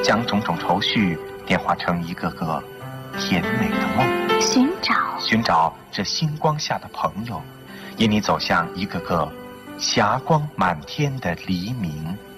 将种种愁绪变化成一个个甜美的梦，寻找这星光下的朋友，引你走向一个个霞光满天的黎明。